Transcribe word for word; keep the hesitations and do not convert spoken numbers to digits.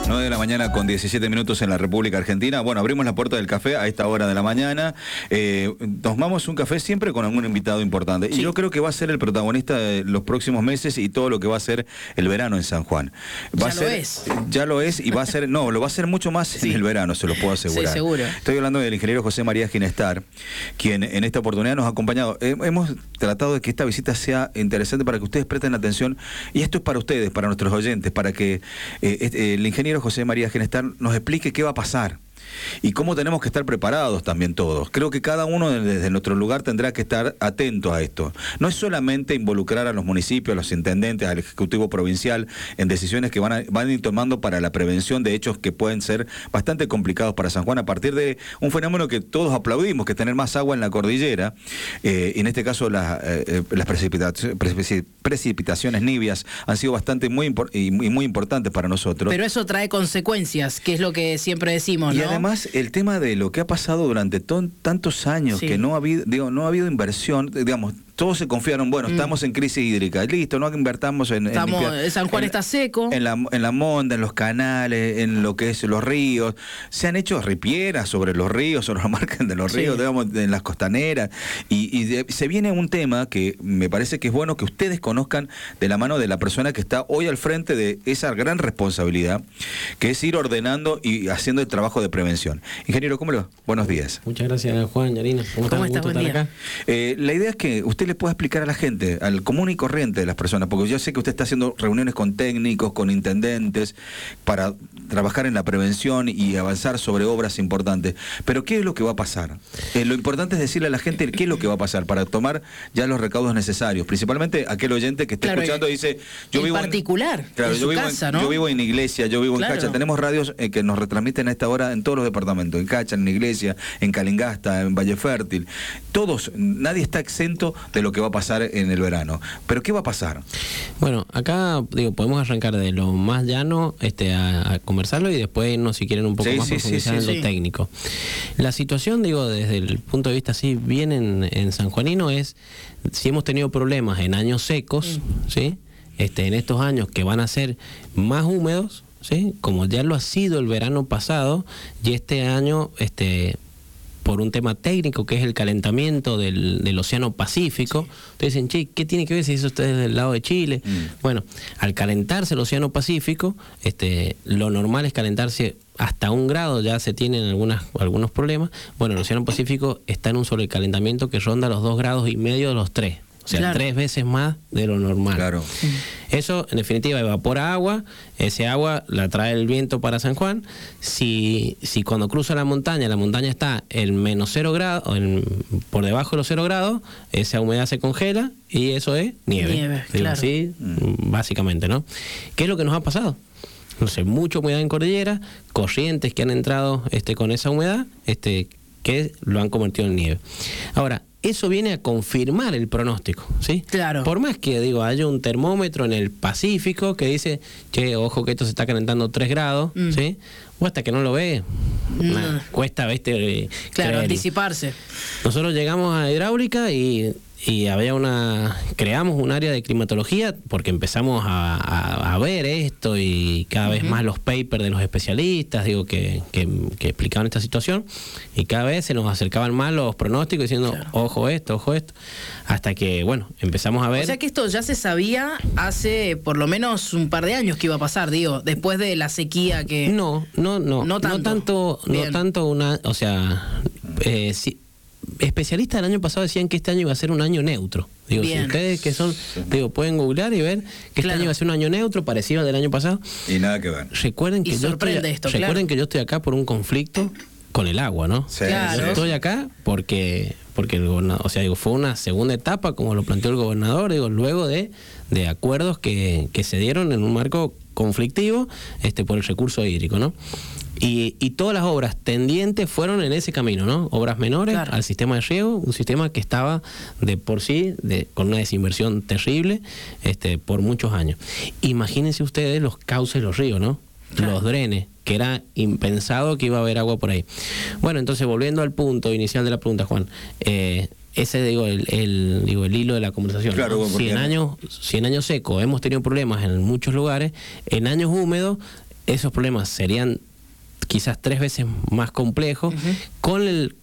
nueve de la mañana con diecisiete minutos en la República Argentina. Bueno, abrimos la puerta del café a esta hora de la mañana. Eh, tomamos un café siempre con algún invitado importante. Sí. Y yo creo que va a ser el protagonista de los próximos meses y todo lo que va a ser el verano en San Juan. Va ya a ser, lo es. Ya lo es y va a ser, no, lo va a ser mucho más sí. en el verano, se lo puedo asegurar. Sí, seguro. Estoy hablando del ingeniero José María Ginestar, quien en esta oportunidad nos ha acompañado. Eh, hemos tratado de que esta visita sea interesante para que ustedes presten atención, y esto es para ustedes, para nuestros oyentes, para que eh, este, el ingeniero José María Ginestar nos explique qué va a pasar y cómo tenemos que estar preparados también todos. Creo que cada uno desde nuestro lugar tendrá que estar atento a esto. No es solamente involucrar a los municipios, a los intendentes, al Ejecutivo Provincial en decisiones que van a, van a ir tomando para la prevención de hechos que pueden ser bastante complicados para San Juan a partir de un fenómeno que todos aplaudimos, que es tener más agua en la cordillera, eh, en este caso la, eh, las precipitaciones, precipitaciones nivias han sido bastante muy, y muy, muy importantes para nosotros. Pero eso trae consecuencias, que es lo que siempre decimos, y ¿no? Además, el tema de lo que ha pasado durante tantos años, sí. que no ha habido, digo, no ha habido inversión, digamos, todos se confiaron, bueno, mm. estamos en crisis hídrica, listo, no invertamos en... Estamos, en limpiar, San Juan en, está seco. En la, en la monda, en los canales, en lo que es los ríos. Se han hecho ripieras sobre los ríos, sobre los márgenes de los sí. ríos, digamos, en las costaneras. Y, y de, se viene un tema que me parece que es bueno que ustedes conozcan de la mano de la persona que está hoy al frente de esa gran responsabilidad, que es ir ordenando y haciendo el trabajo de prevención. Ingeniero, ¿cómo le va? Buenos días. Muchas gracias, Juan, Yarina. ¿Cómo, ¿Cómo estás? Buen día. Acá? Eh, la idea es que usted le pueda explicar a la gente, al común y corriente de las personas, porque yo sé que usted está haciendo reuniones con técnicos, con intendentes, para trabajar en la prevención y avanzar sobre obras importantes. Pero ¿qué es lo que va a pasar? Eh, lo importante es decirle a la gente qué es lo que va a pasar para tomar ya los recaudos necesarios, principalmente aquel oyente que esté claro, escuchando y dice... Yo en vivo particular, en, claro, en yo, su vivo casa, en, ¿no? yo vivo en Iglesia, yo vivo claro. en Cacha, tenemos radios eh, que nos retransmiten a esta hora en todos los departamentos, en Cacha, en Iglesia, en Calingasta, en Valle Fértil. Todos, nadie está exento de lo que va a pasar en el verano. ¿Pero qué va a pasar? Bueno, acá digo podemos arrancar de lo más llano este, a, a conversarlo y después irnos, si quieren, un poco sí, más sí, profundizar sí, sí, en lo sí. técnico. La situación, digo, desde el punto de vista así bien en, en sanjuanino es, si hemos tenido problemas en años secos, mm. ¿sí? este, en estos años que van a ser más húmedos, ¿sí? como ya lo ha sido el verano pasado, y este año... este por un tema técnico que es el calentamiento del, del Océano Pacífico. Sí. Ustedes dicen, che, ¿qué tiene que ver si eso está del lado de Chile? Mm. Bueno, al calentarse el Océano Pacífico, este, lo normal es calentarse hasta un grado, ya se tienen algunas, algunos problemas. Bueno, el Océano Pacífico está en un sobrecalentamiento que ronda los dos grados y medio de los tres. O sea, claro. tres veces más de lo normal. Claro. Eso, en definitiva, evapora agua. Ese agua la trae el viento para San Juan. Si, si cuando cruza la montaña, la montaña está en menos cero grados, o en, por debajo de los cero grados, esa humedad se congela y eso es nieve. Nieve, Digo, claro. así, mm. básicamente, ¿no? ¿Qué es lo que nos ha pasado? No sé, mucha humedad en cordillera, corrientes que han entrado este, con esa humedad, este, que lo han convertido en nieve. Ahora, eso viene a confirmar el pronóstico, ¿sí? Claro. Por más que, digo, haya un termómetro en el Pacífico que dice, che, ojo que esto se está calentando tres grados, mm. ¿sí? O hasta que no lo ve, mm. nah, cuesta, ¿viste? Claro, creer. anticiparse. Nosotros llegamos a hidráulica y... y había una, creamos un área de climatología porque empezamos a, a, a ver esto y cada vez uh-huh. más los papers de los especialistas, digo, que, que, que explicaban esta situación, y cada vez se nos acercaban más los pronósticos diciendo, claro. ojo esto, ojo esto, hasta que, bueno, empezamos a ver... O sea que esto ya se sabía hace por lo menos un par de años que iba a pasar, digo, después de la sequía que... No, no, no, no tanto, no tanto, no tanto una, o sea, eh, sí, especialistas del año pasado decían que este año iba a ser un año neutro. Digo, bien. Si ustedes que son, digo, pueden googlear y ver que claro. este año iba a ser un año neutro, parecido al del año pasado. Y nada que ver. Recuerden que, yo estoy, esto, recuerden claro. que yo estoy acá por un conflicto con el agua, ¿no? Sí, claro. Yo estoy acá porque, porque el gobernador, o sea, digo, fue una segunda etapa, como lo planteó el gobernador, digo, luego de, de acuerdos que, que se dieron en un marco conflictivo este, por el recurso hídrico, ¿no? Y, y todas las obras tendientes fueron en ese camino, ¿no? Obras menores claro. al sistema de riego, un sistema que estaba de por sí de, con una desinversión terrible este, por muchos años. Imagínense ustedes los cauces de los ríos, ¿no? Claro. Los drenes, que era impensado que iba a haber agua por ahí. Bueno, entonces volviendo al punto inicial de la pregunta, Juan, eh, ese digo el, el digo el hilo de la conversación. Claro, ¿no? cien años, cien años secos, hemos tenido problemas en muchos lugares, en años húmedos esos problemas serían quizás tres veces más complejos, uh-huh. con el